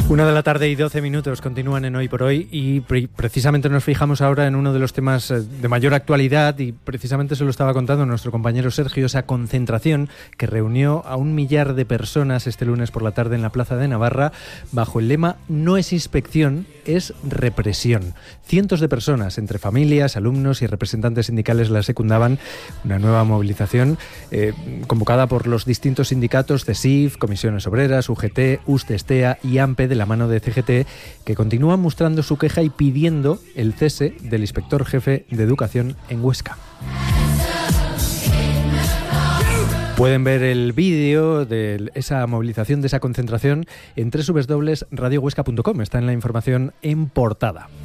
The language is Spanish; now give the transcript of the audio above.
1:12 continúan en Hoy por Hoy y precisamente nos fijamos ahora en uno de los temas de mayor actualidad y precisamente se lo estaba contando nuestro compañero Sergio, esa concentración que reunió a 1 millar de personas este lunes por la tarde en la Plaza de Navarra bajo el lema "No es inspección, es represión". Cientos de personas, entre familias, alumnos y representantes sindicales, la secundaban. Una nueva movilización convocada por los distintos sindicatos CESIF, Comisiones Obreras, UGT, USTESTEA y AMPE, de la mano de CGT, que continúan mostrando su queja y pidiendo el cese del inspector jefe de Educación en Huesca. Pueden ver el vídeo de esa movilización, de esa concentración, en www.radiohuesca.com. Está en la información en portada.